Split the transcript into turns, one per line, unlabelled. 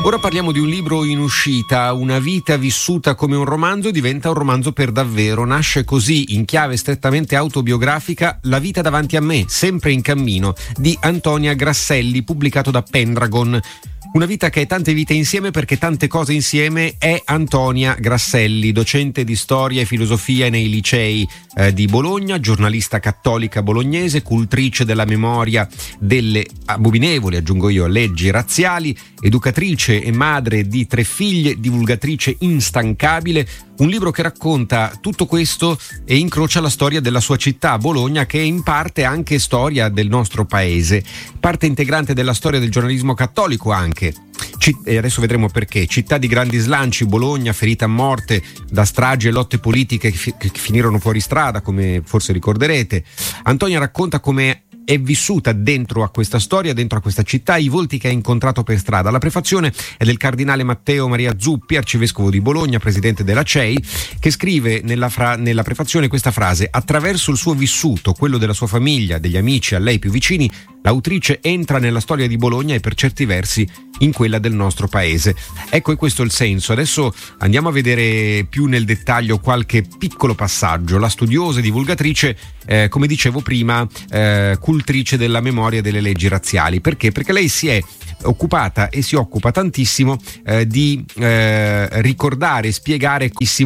Ora parliamo di un libro in uscita, Una vita vissuta come un romanzo diventa un romanzo per davvero. Nasce così, in chiave strettamente autobiografica, La vita davanti a me, sempre in cammino, di Antonia Grasselli, pubblicato da Pendragon. Una vita che è tante vite insieme perché tante cose insieme è Antonia Grasselli, docente di storia e filosofia nei licei di Bologna, giornalista cattolica bolognese, cultrice della memoria delle abominevoli, aggiungo io, leggi razziali, educatrice e madre di 3 figlie, divulgatrice instancabile. Un libro che racconta tutto questo e incrocia la storia della sua città, Bologna, che è in parte anche storia del nostro paese, parte integrante della storia del giornalismo cattolico anche. E adesso vedremo perché. Città di grandi slanci, Bologna, ferita a morte da stragi e lotte politiche che finirono fuori strada, come forse ricorderete. Antonia racconta come è vissuta dentro a questa storia, dentro a questa città, i volti che ha incontrato per strada. La prefazione è del cardinale Matteo Maria Zuppi, arcivescovo di Bologna, presidente della CEI, che scrive nella prefazione questa frase: attraverso il suo vissuto, quello della sua famiglia, degli amici a lei più vicini, l'autrice entra nella storia di Bologna e per certi versi in quella del nostro paese. Ecco, e questo è il senso. Adesso andiamo a vedere più nel dettaglio qualche piccolo passaggio. La studiosa e divulgatrice, come dicevo prima, cultrice della memoria delle leggi razziali. Perché? Perché lei si è occupata e si occupa tantissimo di ricordare e spiegare